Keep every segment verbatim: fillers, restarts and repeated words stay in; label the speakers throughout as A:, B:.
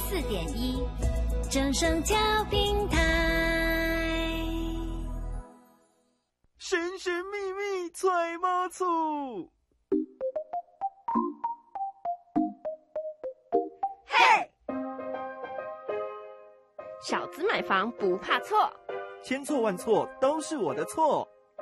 A: 四点一，正声调平台。
B: 神神秘秘揣猫醋。
C: 嘿，小资买房不怕错，
B: 千错万错都是我的错。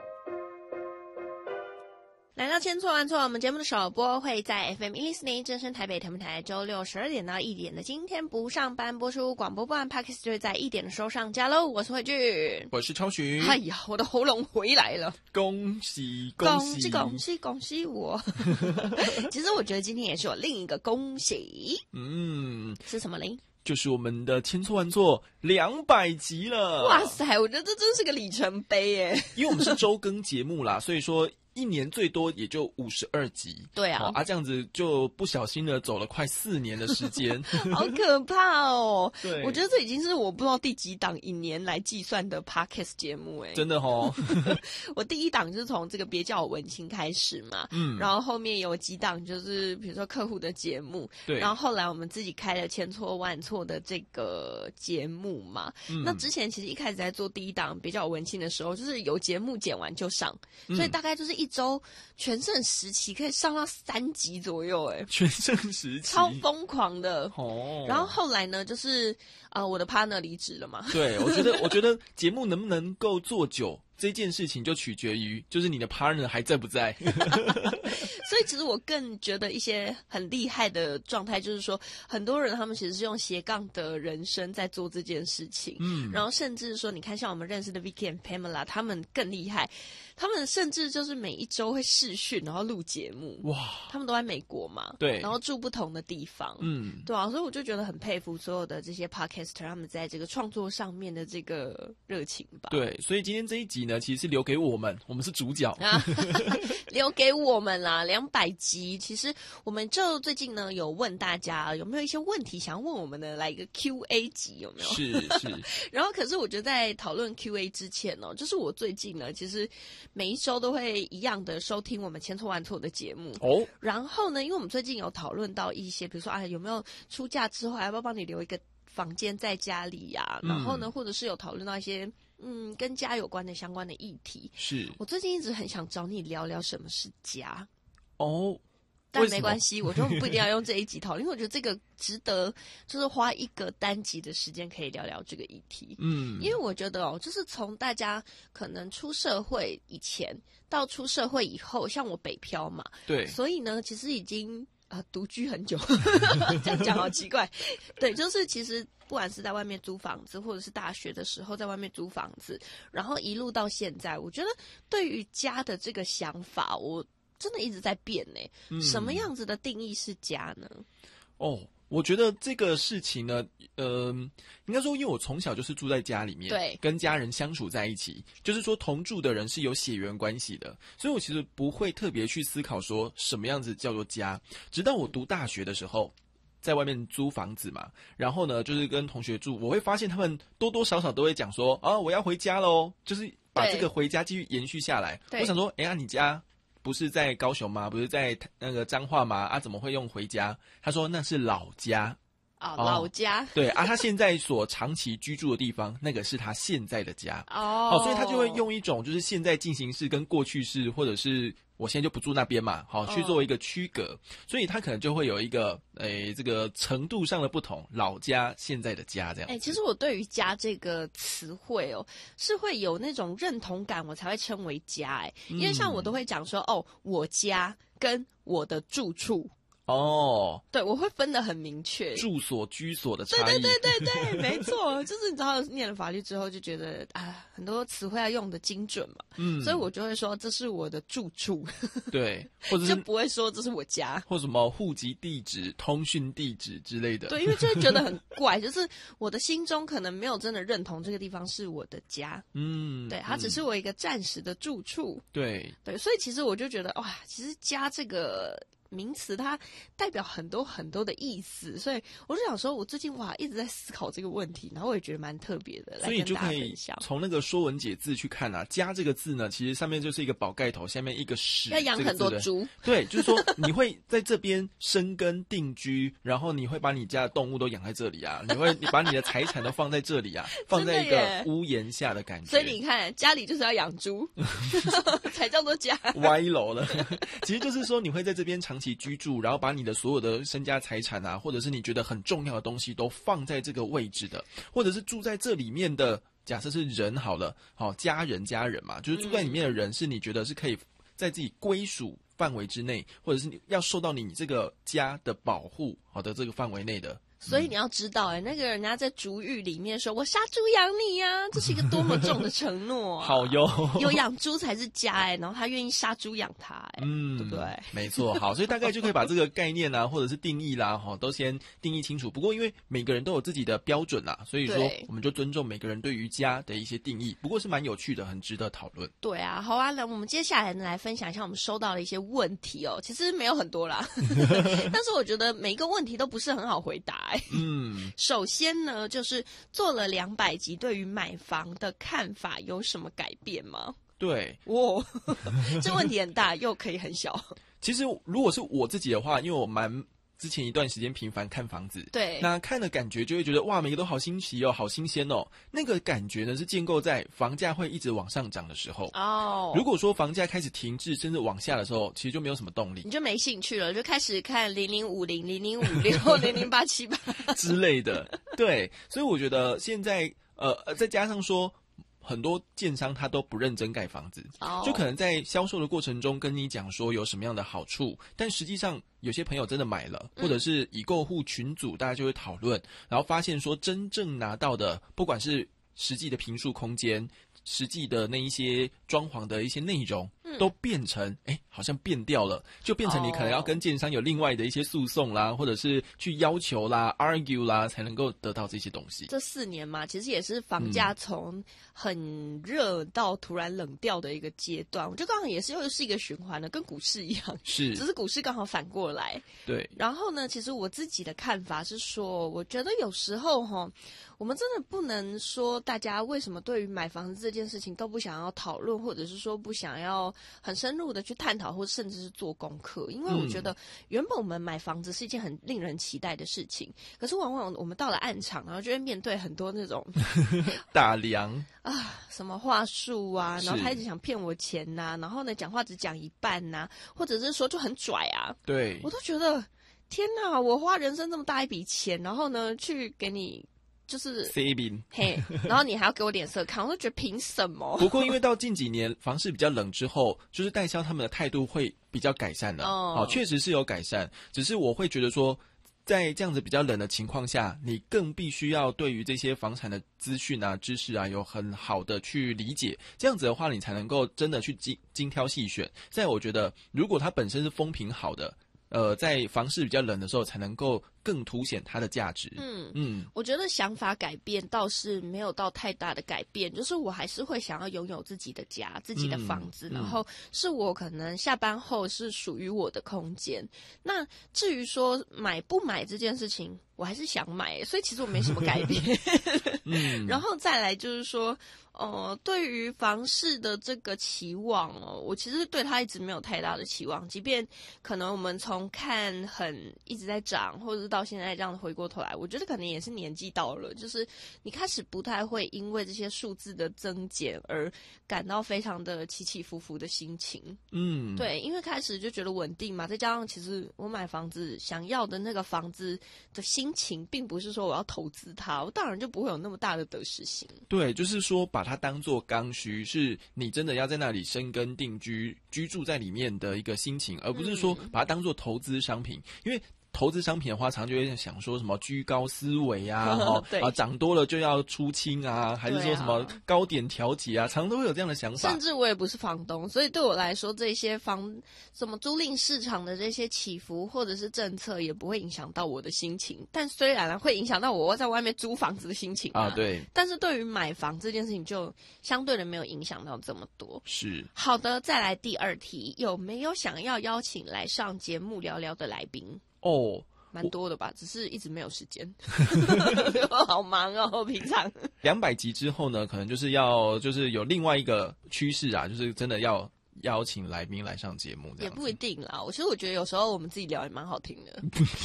C: 来到千错万错，我们节目的首播会在 F M 一零四点一正声台北调频台，周六十二点到一点的今天不上班播出，广播播完 Podcast 就会在一点的时候上架喽。我是慧俊，
B: 我是超群。
C: 哎呀，我的喉咙回来了，
B: 恭喜
C: 恭
B: 喜
C: 恭喜恭喜我！其实我觉得今天也是有另一个恭喜，
B: 嗯，
C: 是什么嘞？
B: 就是我们的千错万错两百集了。
C: 哇塞，我觉得这真是个里程碑耶！
B: 因为我们是周更节目啦，所以说一年最多也就五十二集。
C: 对啊，
B: 哦、啊，这样子就不小心的走了快四年的时间，
C: 好可怕哦！
B: 对，
C: 我觉得这已经是我不知道第几档以年来计算的 Podcast 节目哎，
B: 真的哦。
C: 我第一档就是从这个别叫我文青开始嘛，嗯，然后后面有几档就是比如说客户的节目，
B: 对，
C: 然后后来我们自己开了千错万错的这个节目嘛。嗯、那之前其实一开始在做第一档别叫我文青的时候，就是有节目剪完就上，嗯、所以大概就是一周全盛时期可以上到三集左右，哎，
B: 全盛时期
C: 超疯狂的
B: 哦。
C: 然后后来呢，就是呃我的 partner 离职了嘛。
B: 对，我觉得我觉得节目能不能够做久这件事情就取决于就是你的 partner 还在不在。
C: 所以其实我更觉得一些很厉害的状态就是说，很多人他们其实是用斜杠的人生在做这件事情，嗯，然后甚至说你看像我们认识的 Vicky and Pamela 他们更厉害，他们甚至就是每一周会视讯然后录节目。哇，他们都在美国嘛，
B: 对，
C: 然后住不同的地方，嗯，对啊，所以我就觉得很佩服所有的这些 podcaster 他们在这个创作上面的这个热情吧。
B: 对，所以今天这一集呢其实是留给我们，我们是主角啊，
C: 留给我们啦，两百集。其实我们就最近呢有问大家有没有一些问题想要问我们的，来一个 Q A 集有没有？
B: 是是。
C: 然后可是我觉得在讨论 Q A 之前哦，就是我最近呢其实每一周都会一样的收听我们千错万错的节目哦。然后呢，因为我们最近有讨论到一些，比如说啊有没有出嫁之后要不要帮你留一个房间在家里呀、啊？嗯、然后呢，或者是有讨论到一些嗯跟家有关的相关的议题。
B: 是我
C: 最近一直很想找你聊聊什么是家
B: 哦。
C: 但没关系，我就不一定要用这一集讨论，因为我觉得这个值得，就是花一个单集的时间可以聊聊这个议题。嗯，因为我觉得哦，就是从大家可能出社会以前到出社会以后，像我北漂嘛，
B: 对，
C: 所以呢，其实已经呃独居很久，这样讲好奇怪。对，就是其实不管是在外面租房子，或者是大学的时候在外面租房子，然后一路到现在，我觉得对于家的这个想法，我真的一直在变呢、欸嗯。什么样子的定义是家呢？
B: 哦，我觉得这个事情呢，呃，应该说，因为我从小就是住在家里面，
C: 对，
B: 跟家人相处在一起，就是说同住的人是有血缘关系的，所以我其实不会特别去思考说什么样子叫做家。直到我读大学的时候，在外面租房子嘛，然后呢，就是跟同学住，我会发现他们多多少少都会讲说，啊，我要回家喽，就是把这个回家继续延续下来。我想说，哎呀，你家不是在高雄吗？不是在那个彰化吗？啊，怎么会用回家？他说那是老家。
C: 哦，老家。
B: 对啊，他现在所长期居住的地方，那个是他现在的家。哦，好，所以他就会用一种就是现在进行式跟过去式，或者是我现在就不住那边嘛，好，去做一个区隔。哦、所以他可能就会有一个诶这个程度上的不同，老家现在的家这样。
C: 哎，其实我对于家这个词汇哦，是会有那种认同感，我才会称为家。哎，因为像我都会讲说，哦，我家跟我的住处。哦，对，我会分得很明确，
B: 住所、居所的差异。
C: 对对对对对，没错，就是你知道念了法律之后就觉得啊，很多词汇要用的精准嘛，嗯，所以我就会说这是我的住处，
B: 对，或者是
C: 就不会说这是我家，
B: 或什么户籍地址、通讯地址之类的。
C: 对，因为就会觉得很怪，就是我的心中可能没有真的认同这个地方是我的家，嗯，对，它只是我一个暂时的住处，
B: 对
C: 对，所以其实我就觉得哇，其实家这个名词它代表很多很多的意思，所以我就想说，我最近哇一直在思考这个问题，然后我也觉得蛮特别的，
B: 所以就可以从那个说文解字去看啊，家这个字呢，其实上面就是一个宝盖头，下面一个史，
C: 要养很多猪，
B: 对，就是说你会在这边生根定居，然后你会把你家的动物都养在这里啊，你会你把你的财产都放在这里啊，放在一个屋檐下的感觉。
C: 所以你看，家里就是要养猪，才叫做家。
B: 歪楼了，其实就是说你会在这边长期居住，然后把你的所有的身家财产啊，或者是你觉得很重要的东西都放在这个位置的，或者是住在这里面的，假设是人好了，好，家人家人嘛，就是住在里面的人是你觉得是可以在自己归属范围之内，或者是你要受到你这个家的保护好的这个范围内的。
C: 所以你要知道、欸，哎、嗯，那个人家在主语里面说“我杀猪养你呀、啊”，这是一个多么重的承诺、啊。
B: 好哟，
C: 有养猪才是家哎、欸，然后他愿意杀猪养他哎、欸，嗯，对不对？
B: 没错，好，所以大概就可以把这个概念啊，或者是定义啦，哈，都先定义清楚。不过因为每个人都有自己的标准啦，所以说我们就尊重每个人对于家的一些定义。不过是蛮有趣的，很值得讨论。
C: 对啊，好啊，那我们接下来呢来分享一下我们收到的一些问题哦。其实没有很多啦，但是我觉得每一个问题都不是很好回答哎、欸。嗯。首先呢，就是做了两百集，对于买房的看法有什么改变吗？
B: 对，
C: 哇，这问题很大，又可以很小。
B: 其实如果是我自己的话，因为我蛮之前一段时间频繁看房子，
C: 对，
B: 那看的感觉就会觉得哇，每个都好新奇哦，好新鲜哦。那个感觉呢是建构在房价会一直往上涨的时候哦。如果说房价开始停滞甚至往下的时候，其实就没有什么动力，
C: 你就没兴趣了，就开始看零零五零、零零五六、零零八七八
B: 之类的。对，所以我觉得现在呃，再加上说。很多建商他都不认真盖房子， oh. 就可能在销售的过程中跟你讲说有什么样的好处，但实际上有些朋友真的买了，或者是已购户群组大家就会讨论，然后发现说真正拿到的不管是实际的坪数空间，实际的那一些装潢的一些内容都变成哎、欸，好像变掉了，就变成你可能要跟建商有另外的一些诉讼啦，或者是去要求啦 argue 啦，才能够得到这些东西。
C: 这四年嘛，其实也是房价从很热到突然冷掉的一个阶段，我觉得刚好也是又是一个循环的，跟股市一样，
B: 是，
C: 只是股市刚好反过来。
B: 对。
C: 然后呢，其实我自己的看法是说，我觉得有时候齁，我们真的不能说大家为什么对于买房子这件事情都不想要讨论，或者是说不想要很深入的去探讨，或甚至是做功课。因为我觉得原本我们买房子是一件很令人期待的事情，可是往往我们到了案场，然后就会面对很多那种
B: 大梁
C: 啊，什么话术啊，然后他一直想骗我钱呐、啊，然后呢讲话只讲一半呐、啊，或者是说就很拽啊，
B: 对，
C: 我都觉得天哪，我花人生这么大一笔钱，然后呢去给你。就是
B: saving
C: 嘿，然后你还要给我脸色看，我就觉得凭什么？
B: 不过因为到近几年房市比较冷之后，就是代销他们的态度会比较改善了。哦，确实是有改善，只是我会觉得说，在这样子比较冷的情况下，你更必须要对于这些房产的资讯啊、知识啊，有很好的去理解。这样子的话，你才能够真的去精精挑细选。在我觉得，如果它本身是风评好的，呃，在房市比较冷的时候，才能够更凸显它的价值。嗯
C: 嗯，我觉得想法改变倒是没有到太大的改变，就是我还是会想要拥有自己的家、自己的房子，嗯、然后是我可能下班后是属于我的空间。那至于说买不买这件事情，我还是想买，所以其实我没什么改变。嗯，然后再来就是说。呃，对于房市的这个期望哦，我其实对它一直没有太大的期望，即便可能我们从看很一直在涨，或者是到现在这样回过头来，我觉得可能也是年纪到了，就是你开始不太会因为这些数字的增减而感到非常的起起伏伏的心情。嗯，对，因为开始就觉得稳定嘛，再加上其实我买房子想要的那个房子的心情，并不是说我要投资它，我当然就不会有那么大的得失心。
B: 对，就是说把它当作刚需，是你真的要在那里生根定居居住在里面的一个心情，而不是说把它当作投资商品。因为投资商品的话，常常就会想说什么居高思维啊，哦，啊涨多了就要出清啊，还是说什么高点调节啊，常常都会有这样的想法。
C: 甚至我也不是房东，所以对我来说，这些房什么租赁市场的这些起伏或者是政策，也不会影响到我的心情。但虽然会影响到我在外面租房子的心情啊，
B: 啊对，
C: 但是对于买房这件事情，就相对的没有影响到这么多。
B: 是
C: 好的，再来第二题，有没有想要邀请来上节目聊聊的来宾？
B: 哦，
C: 蛮多的吧，只是一直没有时间，好忙哦。平常
B: 两百集之后呢，可能就是要就是有另外一个趋势啊，就是真的要邀请来宾来上节目，
C: 也不一定啦。我其实我觉得有时候我们自己聊也蛮好听的，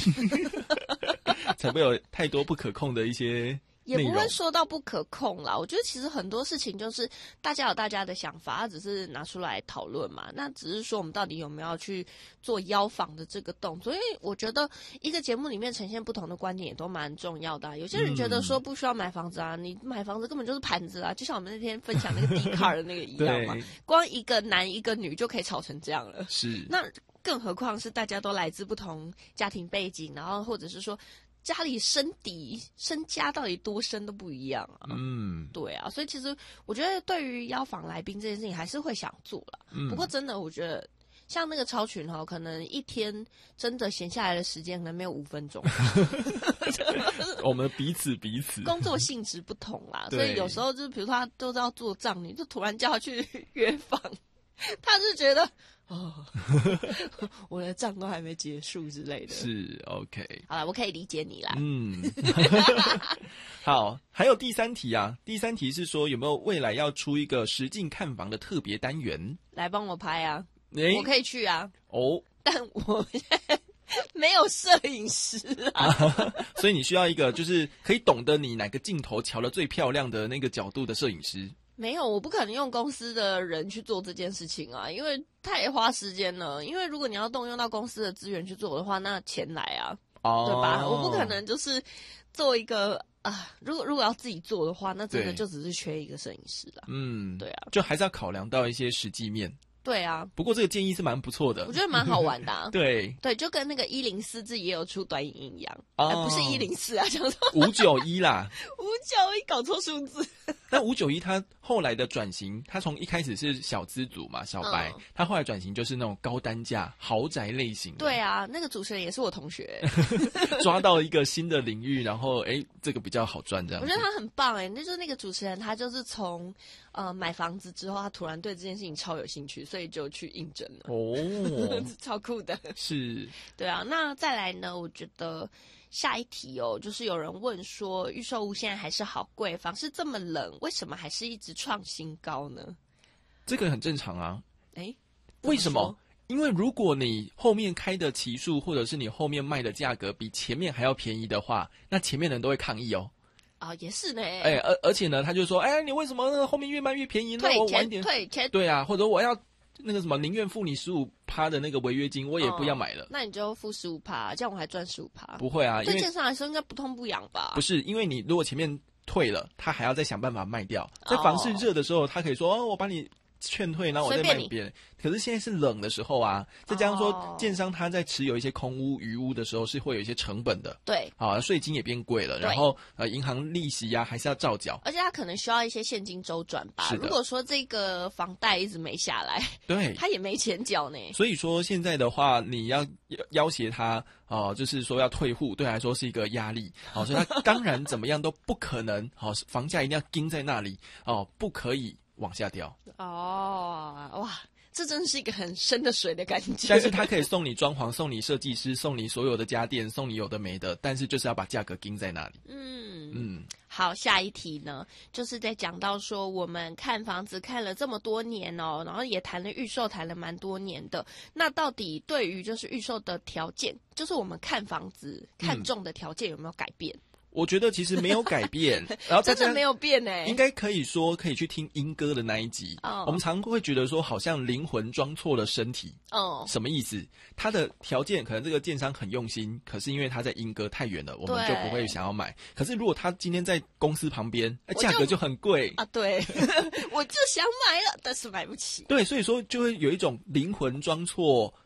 B: 才不会有太多不可控的一些。
C: 也不会说到不可控啦，我觉得其实很多事情就是大家有大家的想法，他只是拿出来讨论嘛。那只是说我们到底有没有去做邀访的这个动作，所以我觉得一个节目里面呈现不同的观点也都蛮重要的啊。有些人觉得说不需要买房子啊，嗯、你买房子根本就是盘子啊，就像我们那天分享那个 Dcard 的那个一样嘛，光一个男一个女就可以吵成这样了。
B: 是，
C: 那更何况是大家都来自不同家庭背景，然后或者是说。家里身底身家到底多深都不一样啊，嗯，对啊，所以其实我觉得对于邀访来宾这件事情还是会想做啦。嗯，不过真的我觉得像那个超群哈，可能一天真的闲下来的时间可能没有五分钟。
B: 我们彼此彼此
C: 工作性质不同啦，所以有时候就是比如说他都是要做账，你就突然叫他去约访，他是觉得。哦，我的账都还没结束之类的。
B: 是 OK，
C: 好了，我可以理解你啦。
B: 嗯，好，还有第三题啊，第三题是说有没有未来要出一个实境看房的特别单元，
C: 来帮我拍啊，
B: 欸、
C: 我可以去啊。
B: 哦，
C: 但我现在没有摄影师啊，
B: 啊所以你需要一个就是可以懂得你哪个镜头调得最漂亮的那个角度的摄影师。
C: 没有，我不可能用公司的人去做这件事情啊，因为太花时间了。因为如果你要动用到公司的资源去做的话，那钱来啊，哦、对吧？我不可能就是做一个啊，如果如果要自己做的话，那真的就只是缺一个摄影师了。嗯，对啊，
B: 就还是要考量到一些实际面。
C: 对啊，
B: 不过这个建议是蛮不错的，
C: 我觉得蛮好玩的、啊。
B: 对对，
C: 就跟那个一零四自己也有出短影音一样，哦呃、不是一零四啊，讲说
B: 五九一啦，
C: 五九一搞错数字。
B: 那五九一他后来的转型，他从一开始是小资族嘛，小白，嗯、他后来转型就是那种高单价豪宅类型的。
C: 对啊，那个主持人也是我同学，
B: 抓到一个新的领域，然后哎，这个比较好赚这样子。
C: 我觉得他很棒哎，那就是那个主持人，他就是从呃买房子之后，他突然对这件事情超有兴趣，所以就去应征了。哦，超酷的。
B: 是。
C: 对啊，那再来呢？我觉得。下一题哦，就是有人问说，预售屋现在还是好贵，房市这么冷，为什么还是一直创新高呢？
B: 这个很正常啊。
C: 诶，
B: 为什么？因为如果你后面开的期数，或者是你后面卖的价格比前面还要便宜的话，那前面的人都会抗议哦。
C: 啊、哦，也是呢。
B: 哎，而而且呢，他就说，哎，你为什么那个后面越卖越便宜？那我晚一点
C: 退钱。
B: 对啊，或者我要那个什么，宁愿付你十五趴的那个违约金，我也不要买了。哦、
C: 那你就付十五趴，这样我还赚十五趴。
B: 不会啊，
C: 对建商来说应该不痛不痒吧？
B: 不是，因为你如果前面退了，他还要再想办法卖掉。在房市热的时候，他可以说，哦，我把你劝退，然后我再卖别人。可是现在是冷的时候啊，再加上说建商他在持有一些空屋、余屋的时候是会有一些成本的。对，啊，税金也变贵了，然后呃，银行利息呀、啊、还是要照缴，
C: 而且他可能需要一些现金周转吧。如果说这个房贷一直没下来，
B: 对，
C: 他也没钱缴呢。
B: 所以说现在的话，你要要挟他哦、呃，就是说要退户，对他来说是一个压力。好、哦，所以他当然怎么样都不可能，好、哦，房价一定要盯在那里哦，不可以往下掉。
C: 哦，哇。这真是一个很深的水的感觉。
B: 但是他可以送你装潢，送你设计师，送你所有的家电，送你有的没的，但是就是要把价格盯在那里。嗯
C: 嗯，好，下一题呢，就是在讲到说我们看房子看了这么多年哦，然后也谈了预售，谈了蛮多年的。那到底对于就是预售的条件，就是我们看房子看中的条件有没有改变？嗯
B: 我觉得其实没有改变，然后
C: 真的没有变诶，
B: 应该可以说可以去听英歌的那一集。哦，我们常会觉得说好像灵魂装错了身体。哦，什么意思？他的条件可能这个建商很用心，可是因为他在英歌太远了，我们就不会想要买。可是如果他今天在公司旁边，价格就很贵
C: 啊。对，我就想买了，但是买不起。
B: 对，所以说就会有一种灵魂装错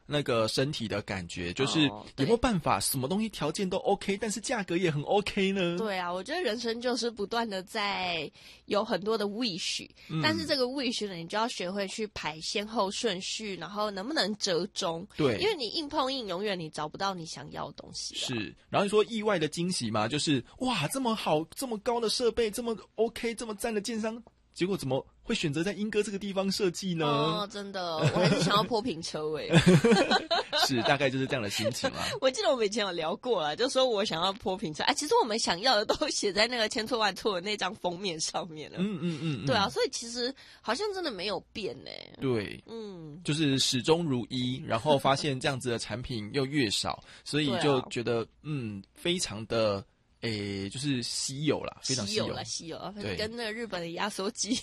B: 那个身体的感觉，就是有没有办法什么东西条件都 OK， 但是价格也很 OK 呢？
C: 对啊，我觉得人生就是不断的在有很多的 wish，嗯，但是这个 wish 呢，你就要学会去排先后顺序，然后能不能折中？
B: 对，
C: 因为你硬碰硬，永远你找不到你想要的东西啊。
B: 是，然后你说意外的惊喜嘛，就是哇，这么好，这么高的设备，这么 OK， 这么赞的建商，结果怎么会选择在鶯歌这个地方设计呢？
C: 哦，真的，我还是想要坡平车位。
B: 是，大概就是这样的心情啦。
C: 我记得我们以前有聊过了，就说我想要坡平车，哎，其实我们想要的都写在那个千错万错的那张封面上面了。
B: 嗯嗯嗯，
C: 对啊，所以其实好像真的没有变呢。
B: 对，
C: 嗯，
B: 就是始终如一，然后发现这样子的产品又越少，所以就觉得、啊、嗯，非常的。诶，就是稀有啦，非常稀有
C: 了，稀有了，
B: 对，
C: 跟那个日本的压缩机。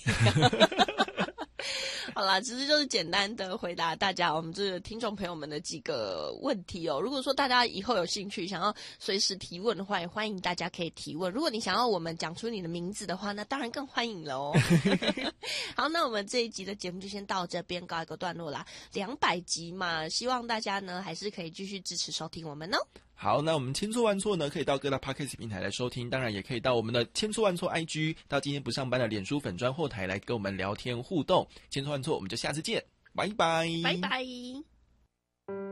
C: 好啦，其实就是简单的回答大家我们这个听众朋友们的几个问题哦。如果说大家以后有兴趣想要随时提问的话，也欢迎大家可以提问。如果你想要我们讲出你的名字的话，那当然更欢迎了哦。好，那我们这一集的节目就先到这边告一个段落啦。两百集嘛，希望大家呢还是可以继续支持收听我们哦。
B: 好，那我们千错万错呢，可以到各大 Podcast 平台来收听，当然也可以到我们的千错万错 I G， 到今天不上班的脸书粉专后台来跟我们聊天互动。千错万错，我们就下次见，拜拜，
C: 拜拜。